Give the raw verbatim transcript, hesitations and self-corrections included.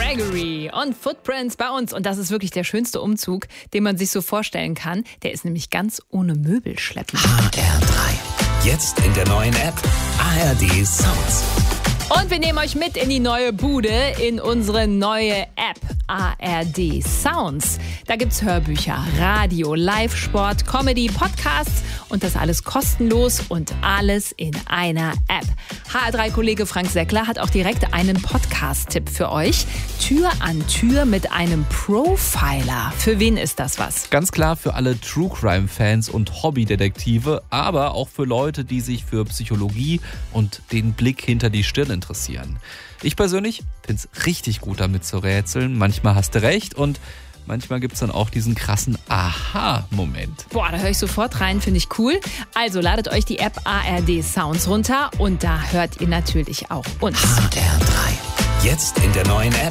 Gregory und Footprints bei uns. Und das ist wirklich der schönste Umzug, den man sich so vorstellen kann. Der ist nämlich ganz ohne Möbel schleppen. H R drei. Jetzt in der neuen App A R D Sounds. Und wir nehmen euch mit in die neue Bude, in unsere neue App A R D Sounds. Da gibt's Hörbücher, Radio, Live-Sport, Comedy, Podcasts und das alles kostenlos und alles in einer App. H R drei-Kollege Frank Seckler hat auch direkt einen Podcast-Tipp für euch. Tür an Tür mit einem Profiler. Für wen ist das was? Ganz klar für alle True-Crime-Fans und Hobbydetektive, aber auch für Leute, die sich für Psychologie und den Blick hinter die Stirn interessieren. Ich persönlich finde es richtig gut, damit zu rätseln. Manchmal hast du recht und manchmal gibt es dann auch diesen krassen Aha-Moment. Boah, da höre ich sofort rein, finde ich cool. Also ladet euch die App A R D Sounds runter und da hört ihr natürlich auch uns. H R drei. Jetzt in der neuen App